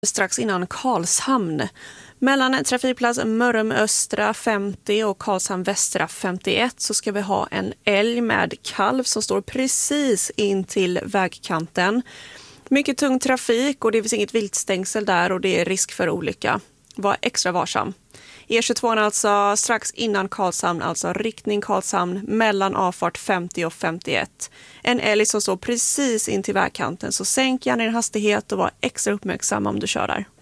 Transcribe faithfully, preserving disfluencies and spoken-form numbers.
strax innan Karlshamn. Mellan trafikplats Mörrum Östra femtio och Karlshamn Västra femtioett så ska vi ha en älg med kalv som står precis in till vägkanten. Mycket tung trafik och det finns inget viltstängsel där och det är risk för olycka. Var extra varsam. E tjugotvå alltså strax innan Karlshamn, alltså riktning Karlshamn mellan avfart femtio och femtioett. En älg som står precis in till vägkanten, så sänk gärna din hastighet och var extra uppmärksam om du kör där.